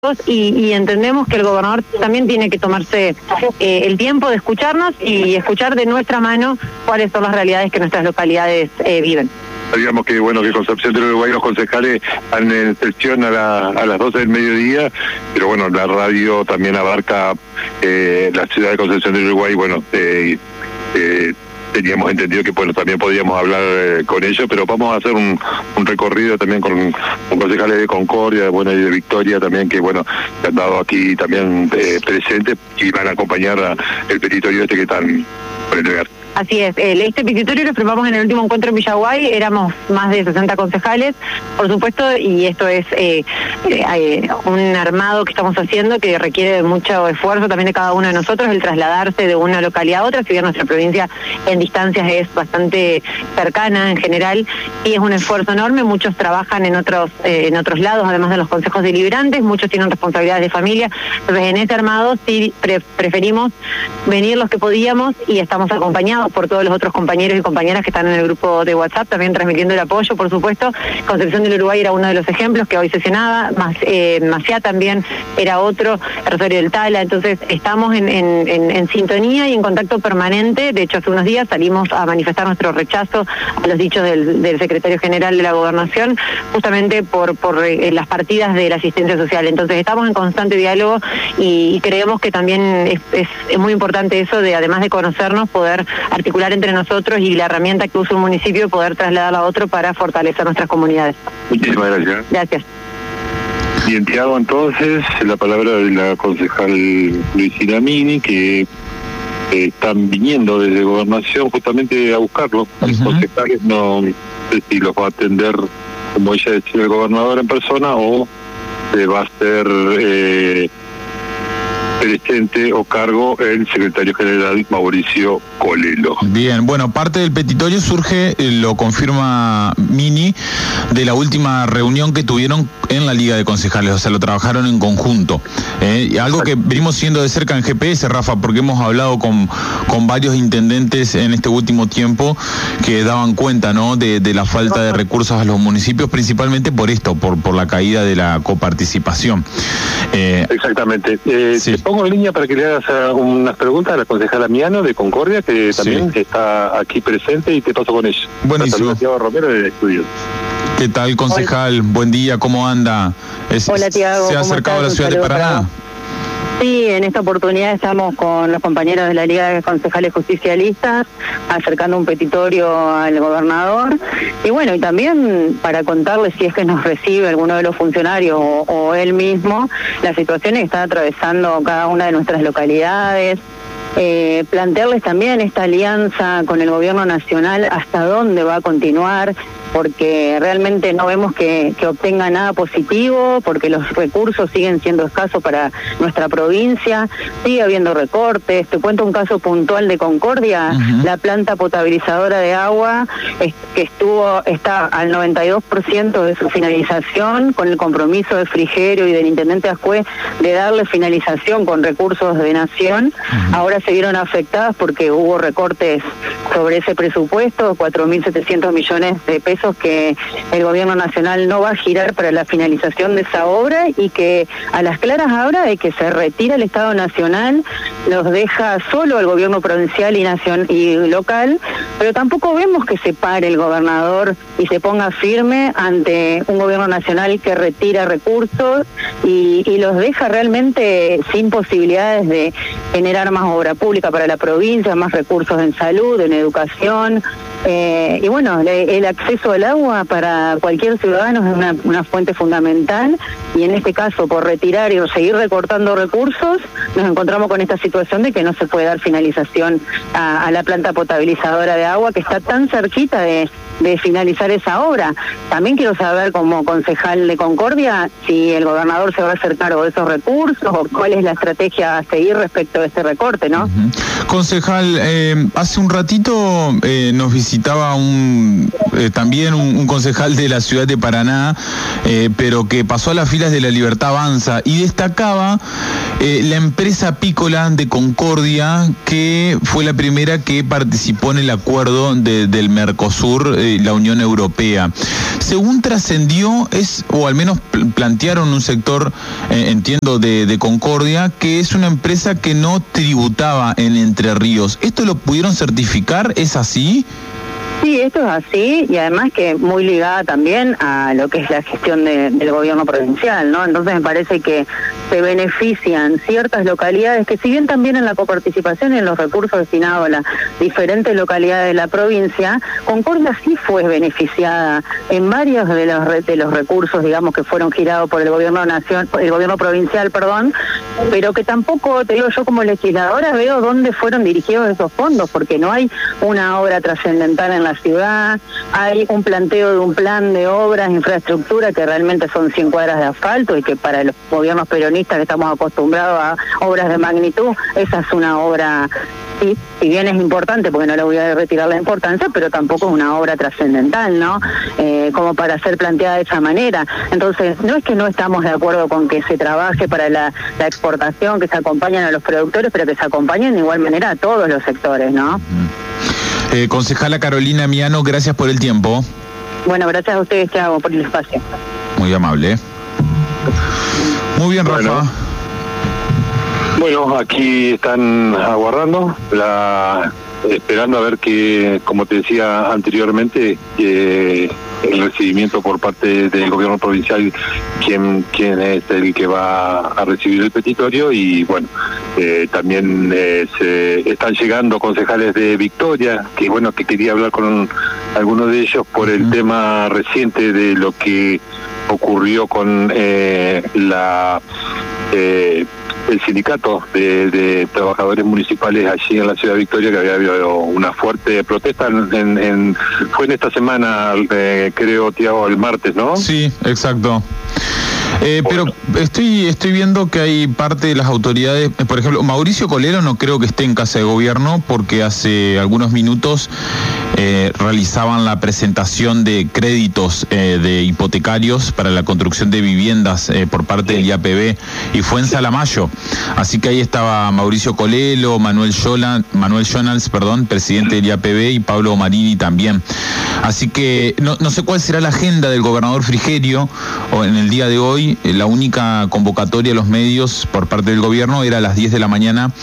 y entendemos que el gobernador también tiene que tomarse el tiempo de escucharnos y escuchar de nuestra mano cuáles son las realidades que nuestras localidades viven. Digamos que bueno, que Concepción del Uruguay los concejales están en sesión a las 12 del mediodía, pero bueno, la radio también abarca la ciudad de Concepción del Uruguay. Bueno, teníamos entendido que bueno, también podíamos hablar con ellos, pero vamos a hacer un recorrido también con concejales de Concordia, bueno, y de Victoria también, que bueno, que han dado aquí también presentes y van a acompañar el petitorio que están por entregar. Así es, este petitorio lo firmamos en el último encuentro en Villaguay, éramos más de 60 concejales, por supuesto, y esto es un armado que estamos haciendo que requiere de mucho esfuerzo también de cada uno de nosotros, el trasladarse de una localidad a otra, si bien nuestra provincia en distancias es bastante cercana en general, y es un esfuerzo enorme. Muchos trabajan en otros lados, además de los consejos deliberantes, muchos tienen responsabilidades de familia, entonces en ese armado sí preferimos venir los que podíamos y estamos acompañados por todos los otros compañeros y compañeras que están en el grupo de WhatsApp, también transmitiendo el apoyo, por supuesto. Concepción del Uruguay era uno de los ejemplos que hoy sesionaba, Maciá también era otro, Rosario del Tala, entonces estamos en sintonía y en contacto permanente. De hecho, hace unos días salimos a manifestar nuestro rechazo a los dichos del secretario general de la Gobernación, justamente por las partidas de la asistencia social. Entonces estamos en constante diálogo y creemos que también es muy importante eso de, además de conocernos, poder articular entre nosotros y la herramienta que usa un municipio, poder trasladarla a otro para fortalecer nuestras comunidades. Muchísimas gracias. Gracias. Bien, te hago entonces la palabra de la concejal Luisina Mini, que están viniendo desde Gobernación justamente a buscarlo. Los concejales no sé si los va a atender, como ella decía, el gobernador en persona o se va a hacer presente o cargo el secretario general Mauricio Colelo. Bien, bueno, parte del petitorio surge, lo confirma Mini, de la última reunión que tuvieron en la Liga de Concejales, o sea, lo trabajaron en conjunto. Algo que venimos siguiendo de cerca en GPS, Rafa, porque hemos hablado con varios intendentes en este último tiempo que daban cuenta, ¿no?, de la falta de recursos a los municipios, principalmente por esto, por la caída de la coparticipación. Exactamente. Sí. Te pongo en línea para que le hagas unas preguntas a la concejala Miano de Concordia, que también está aquí presente, y te paso con ella. Buenísimo. Tiago Romero de Estudios. ¿Qué tal, concejal? Hola. Buen día, ¿cómo anda? Hola, Tiago. ¿Se ha acercado a la ciudad de Paraná? Sí, en esta oportunidad estamos con los compañeros de la Liga de Concejales Justicialistas, acercando un petitorio al gobernador. Y bueno, y también para contarles, si es que nos recibe alguno de los funcionarios o él mismo, las situaciones que está atravesando cada una de nuestras localidades. Plantearles también esta alianza con el gobierno nacional, hasta dónde va a continuar, porque realmente no vemos que obtenga nada positivo, porque los recursos siguen siendo escasos para nuestra provincia, sigue habiendo recortes. Te cuento un caso puntual de Concordia, la planta potabilizadora de agua que está al 92% de su finalización, con el compromiso de Frigerio y del intendente Ascue de darle finalización con recursos de nación. Ahora se vieron afectadas porque hubo recortes sobre ese presupuesto, 4.700 millones de pesos que el gobierno nacional no va a girar para la finalización de esa obra, y que a las claras ahora de que se retira el Estado Nacional, los deja solo el gobierno provincial y local, pero tampoco vemos que se pare el gobernador y se ponga firme ante un gobierno nacional que retira recursos y los deja realmente sin posibilidades de generar más obra pública para la provincia, más recursos en salud, en educación. Y bueno, el acceso al agua para cualquier ciudadano es una fuente fundamental, y en este caso, por retirar y seguir recortando recursos, nos encontramos con esta situación de que no se puede dar finalización a la planta potabilizadora de agua, que está tan cerquita de finalizar esa obra. También quiero saber, como concejal de Concordia, si el gobernador se va a hacer cargo de esos recursos o cuál es la estrategia a seguir respecto de este recorte, ¿no? Concejal, hace un ratito nos visitaba también un concejal de la ciudad de Paraná, pero que pasó a las filas de la Libertad Avanza, y destacaba la empresa apícola de Concordia, que fue la primera que participó en el acuerdo del Mercosur, de la Unión Europea. Según trascendió, o al menos plantearon un sector, entiendo, de Concordia, que es una empresa que no tributaba en Entre Ríos. ¿Esto lo pudieron certificar? ¿Es así? Sí, esto es así, y además que muy ligada también a lo que es la gestión del gobierno provincial, ¿no? Entonces me parece que se benefician ciertas localidades que, si bien también en la coparticipación y en los recursos destinados a las diferentes localidades de la provincia, Concordia sí fue beneficiada en varios de los recursos, digamos, que fueron girados por el gobierno provincial, pero que tampoco, te digo, yo como legisladora veo dónde fueron dirigidos esos fondos, porque no hay una obra trascendental en la ciudad, hay un planteo de un plan de obras, infraestructura, que realmente son 100 cuadras de asfalto, y que para los gobiernos peronistas que estamos acostumbrados a obras de magnitud, esa es una obra, sí, si bien es importante, porque no le voy a retirar la importancia, pero tampoco es una obra trascendental, ¿no? Como para ser planteada de esa manera. Entonces, no es que no estamos de acuerdo con que se trabaje para la exportación, que se acompañen a los productores, pero que se acompañen de igual manera a todos los sectores, ¿no? Concejala Carolina Miano, gracias por el tiempo. Bueno, gracias a ustedes, Thiago, por el espacio. Muy amable. Muy bien, Rafa. Bueno, aquí están aguardando, esperando a ver que, como te decía anteriormente, el recibimiento por parte del gobierno provincial, quién es el que va a recibir el petitorio, y bueno, también se están llegando concejales de Victoria, que bueno, que quería hablar con algunos de ellos por el tema reciente de lo que ocurrió con el sindicato de trabajadores municipales allí en la ciudad de Victoria, que había habido una fuerte protesta fue en esta semana, creo, Thiago, el martes, ¿no? Sí, exacto. Pero estoy viendo que hay parte de las autoridades, por ejemplo, Mauricio Colero no creo que esté en Casa de Gobierno, porque hace algunos minutos realizaban la presentación de créditos de hipotecarios para la construcción de viviendas por parte del IAPB, y fue en Salamayo. Así que ahí estaba Mauricio Colero, Manuel Jonals, presidente del IAPB, y Pablo Marini también. Así que no sé cuál será la agenda del gobernador Frigerio o en el día de hoy. La única convocatoria a los medios por parte del gobierno era a las 10 de la mañana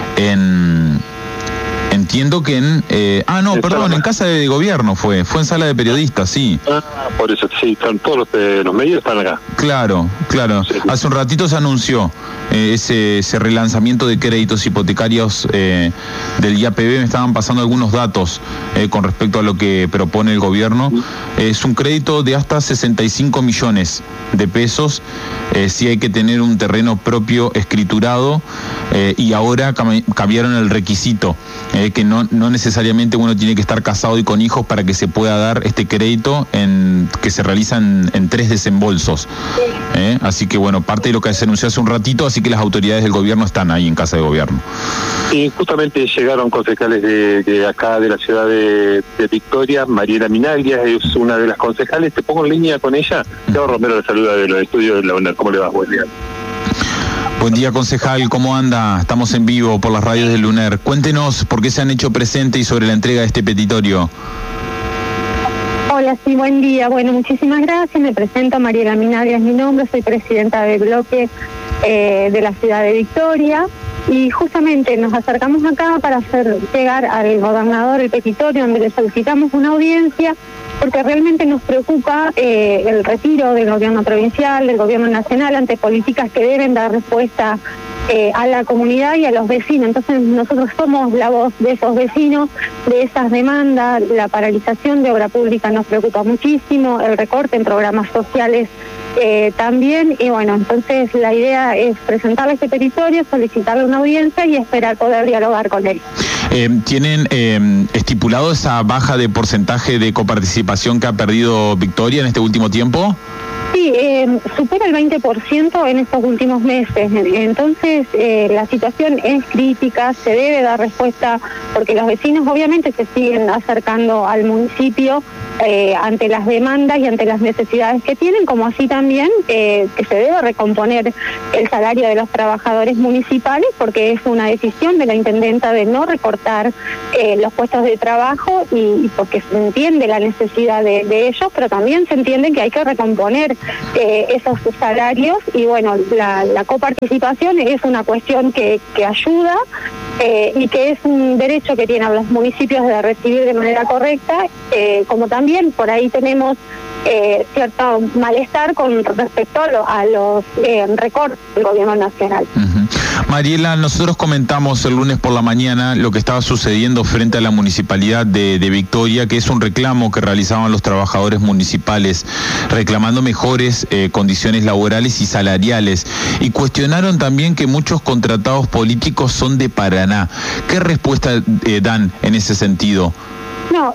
entiendo que en Casa de Gobierno fue en sala de periodistas, sí. Por eso, sí, están todos los medios están acá. Claro. Sí. Hace un ratito se anunció ese relanzamiento de créditos hipotecarios del IAPB. Me estaban pasando algunos datos con respecto a lo que propone el gobierno. Es un crédito de hasta 65 millones de pesos. Sí hay que tener un terreno propio escriturado, y ahora cambiaron el requisito, que no necesariamente uno tiene que estar casado y con hijos para que se pueda dar este crédito que se realizan en 3 desembolsos. Así que bueno, parte de lo que se anunció hace un ratito, así que las autoridades del gobierno están ahí en Casa de Gobierno. Y justamente llegaron concejales de acá, de la ciudad de Victoria. Mariela Minaglia es una de las concejales. Te pongo en línea con ella. Thiago Romero le saluda de los estudios de la UNER. ¿Cómo le va? Buen día. Buen día, concejal, ¿cómo anda? Estamos en vivo por las radios del UNER. Cuéntenos por qué se han hecho presente y sobre la entrega de este petitorio. Hola, sí, buen día. Bueno, muchísimas gracias. Me presento, Mariela Minaglia es mi nombre, soy presidenta del bloque de la ciudad de Victoria. Y justamente nos acercamos acá para hacer llegar al gobernador el petitorio, donde le solicitamos una audiencia, porque realmente nos preocupa el retiro del gobierno provincial, del gobierno nacional, ante políticas que deben dar respuesta a la comunidad y a los vecinos. Entonces nosotros somos la voz de esos vecinos, de esas demandas. La paralización de obra pública nos preocupa muchísimo, el recorte en programas sociales también, y bueno, entonces la idea es presentarle este petitorio, solicitarle una audiencia y esperar poder dialogar con él. ¿Tienen estipulado esa baja de porcentaje de coparticipación que ha perdido Victoria en este último tiempo? Sí, supera el 20% en estos últimos meses. Entonces, la situación es crítica, se debe dar respuesta porque los vecinos obviamente se siguen acercando al municipio ante las demandas y ante las necesidades que tienen, como así también que se debe recomponer el salario de los trabajadores municipales, porque es una decisión de la intendenta de no recortar los puestos de trabajo y porque se entiende la necesidad de ellos, pero también se entiende que hay que recomponer esos salarios y bueno, la coparticipación es una cuestión que ayuda y que es un derecho que tienen los municipios de recibir de manera correcta, como también por ahí tenemos cierto malestar con respecto a los recortes del gobierno nacional. Mariela, nosotros comentamos el lunes por la mañana lo que estaba sucediendo frente a la municipalidad de Victoria, que es un reclamo que realizaban los trabajadores municipales, reclamando mejores condiciones laborales y salariales, y cuestionaron también que muchos contratados políticos son de Paraná. ¿Qué respuesta dan en ese sentido? No,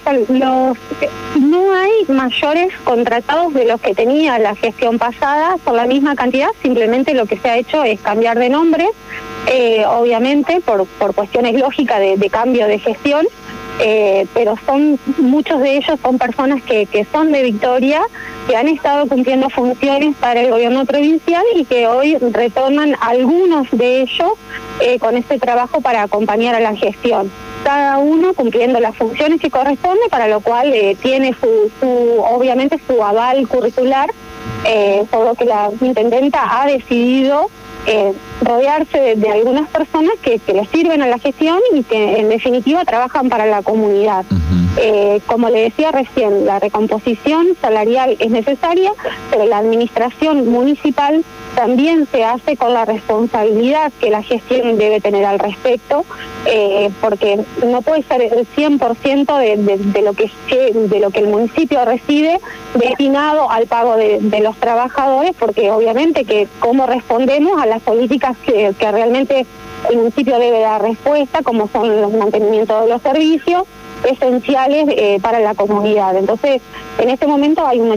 no hay mayores contratados de los que tenía la gestión pasada por la misma cantidad, simplemente lo que se ha hecho es cambiar de nombre, obviamente por cuestiones lógicas de cambio de gestión, pero muchos de ellos son personas que son de Victoria, que han estado cumpliendo funciones para el gobierno provincial y que hoy retornan algunos de ellos con este trabajo para acompañar a la gestión. Cada uno cumpliendo las funciones que corresponde, para lo cual tiene obviamente su aval curricular, por lo que la intendenta ha decidido rodearse de algunas personas que le sirven a la gestión y que en definitiva trabajan para la comunidad. Como le decía recién, la recomposición salarial es necesaria, pero la administración municipal también se hace con la responsabilidad que la gestión debe tener al respecto, porque no puede ser el 100% de lo que el municipio recibe destinado al pago de los trabajadores, porque obviamente que cómo respondemos a las políticas que realmente el municipio debe dar respuesta, como son los mantenimientos de los servicios esenciales para la comunidad. Entonces, en este momento hay un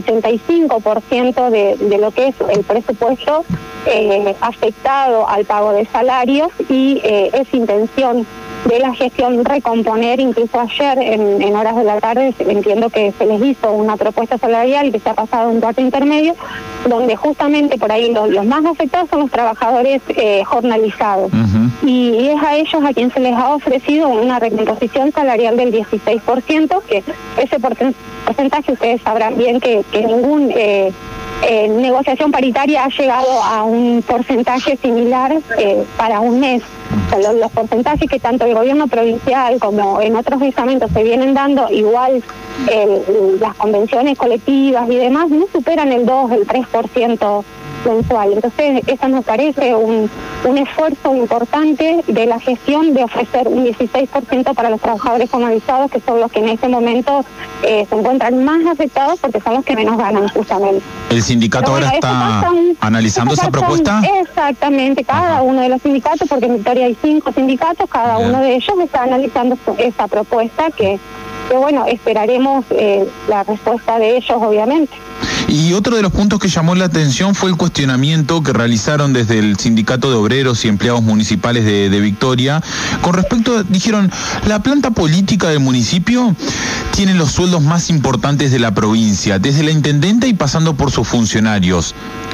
85% de lo que es el presupuesto afectado al pago de salarios y es intención de la gestión recomponer. Incluso ayer en horas de la tarde entiendo que se les hizo una propuesta salarial y que se ha pasado a un cuarto intermedio, donde justamente por ahí los más afectados son los trabajadores jornalizados. Y es a ellos a quien se les ha ofrecido una recomposición salarial del 16%, que ese porcentaje ustedes sabrán bien que ningún negociación paritaria ha llegado a un porcentaje similar para un mes. O sea, los porcentajes que tanto el gobierno provincial como en otros estamentos se vienen dando, igual las convenciones colectivas y demás, no superan el 2, el 3% mensual. Entonces, eso nos parece un esfuerzo importante de la gestión de ofrecer un 16% para los trabajadores formalizados, que son los que en este momento se encuentran más afectados porque son los que menos ganan justamente. ¿El sindicato ahora está analizando esa propuesta? Exactamente, cada uno de los sindicatos, porque en Victoria hay 5 sindicatos, cada uno de ellos está analizando esa propuesta que bueno, esperaremos la respuesta de ellos, obviamente. Y otro de los puntos que llamó la atención fue el cuestionamiento que realizaron desde el Sindicato de Obreros y Empleados Municipales de Victoria. Con respecto, dijeron, la planta política del municipio tiene los sueldos más importantes de la provincia, desde la intendenta y pasando por sus funcionarios.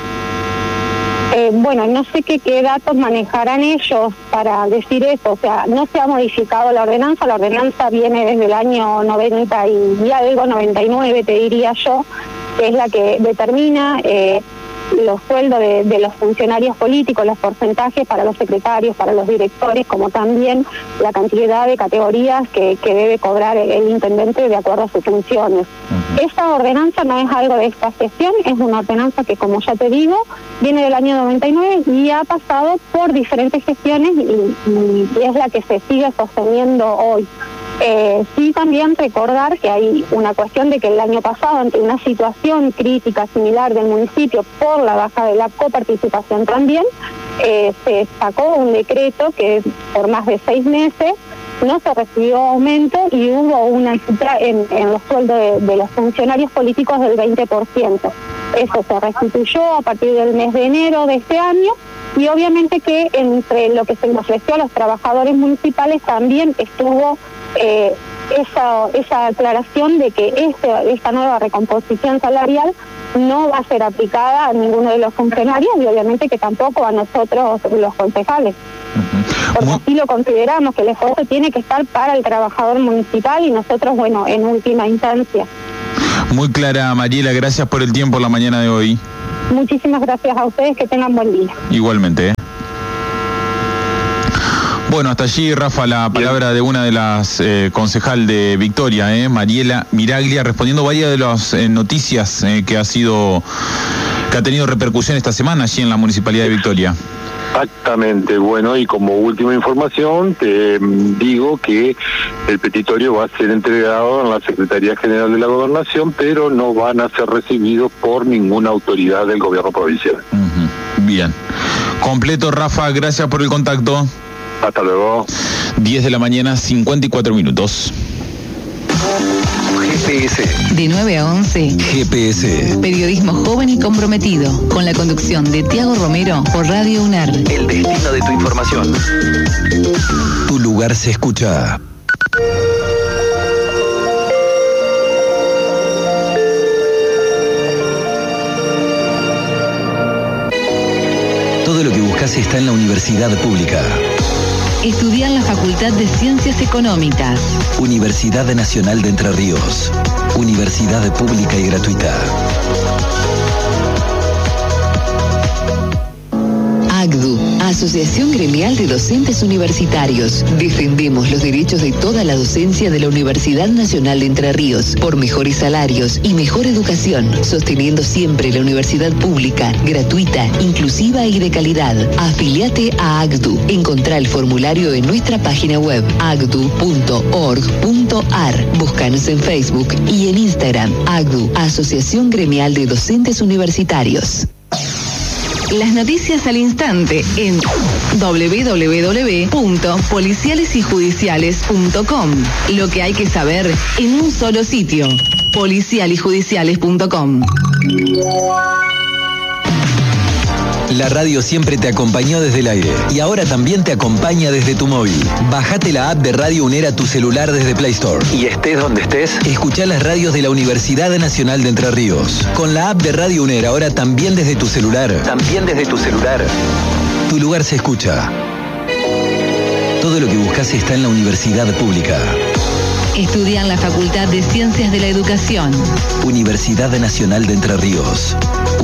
Bueno, no sé qué datos manejarán ellos para decir eso. O sea, no se ha modificado la ordenanza viene desde el año 90 y algo, 99 te diría yo, que es la que determina los sueldos de los funcionarios políticos, los porcentajes para los secretarios, para los directores, como también la cantidad de categorías que debe cobrar el intendente de acuerdo a sus funciones. Esta ordenanza no es algo de esta gestión, es una ordenanza que, como ya te digo, viene del año 99 y ha pasado por diferentes gestiones y es la que se sigue sosteniendo hoy. Sí, también recordar que hay una cuestión de que el año pasado, ante una situación crítica similar del municipio por la baja de la coparticipación también, se sacó un decreto que por más de 6 meses no se recibió aumento y hubo una cifra en los sueldos de los funcionarios políticos del 20%. Eso se restituyó a partir del mes de enero de este año Y obviamente que entre lo que se le ofreció a los trabajadores municipales también estuvo esa aclaración de que esta nueva recomposición salarial no va a ser aplicada a ninguno de los funcionarios y obviamente que tampoco a nosotros los concejales. Porque así lo consideramos, que el esfuerzo tiene que estar para el trabajador municipal y nosotros, bueno, en última instancia. Muy clara, Mariela, gracias por el tiempo en la mañana de hoy. Muchísimas gracias a ustedes, que tengan buen día. Igualmente. Bueno, hasta allí, Rafa, la palabra de una de las concejal de Victoria, Mariela Miraglia, respondiendo varias de las noticias que ha tenido repercusión esta semana allí en la Municipalidad de Victoria. Exactamente, bueno, y como última información te digo que el petitorio va a ser entregado en la Secretaría General de la Gobernación, pero no van a ser recibidos por ninguna autoridad del gobierno provincial. Bien. Completo, Rafa, gracias por el contacto. Hasta luego. 10 de la mañana, 54 minutos. GPS. De 9 a 11. GPS. Periodismo joven y comprometido. Con la conducción de Tiago Romero por Radio UNAR. El destino de tu información. Tu lugar se escucha. Todo lo que buscas está en la universidad pública. Estudiar en la Facultad de Ciencias Económicas. Universidad Nacional de Entre Ríos. Universidad pública y gratuita. AGDU, Asociación Gremial de Docentes Universitarios. Defendemos los derechos de toda la docencia de la Universidad Nacional de Entre Ríos por mejores salarios y mejor educación, sosteniendo siempre la universidad pública, gratuita, inclusiva y de calidad. Afiliate a AGDU. Encontrá el formulario en nuestra página web agdu.org.ar. Búscanos en Facebook y en Instagram. AGDU, Asociación Gremial de Docentes Universitarios. Las noticias al instante en www.policialesyjudiciales.com. Lo que hay que saber en un solo sitio. policialyjudiciales.com. La radio siempre te acompañó desde el aire y ahora también te acompaña desde tu móvil. Bájate la app de Radio UNER a tu celular desde Play Store. Y estés donde estés, escuchá las radios de la Universidad Nacional de Entre Ríos. Con la app de Radio UNER ahora también desde tu celular. Tu lugar se escucha. Todo lo que buscas está en la universidad pública. Estudia en la Facultad de Ciencias de la Educación. Universidad Nacional de Entre Ríos.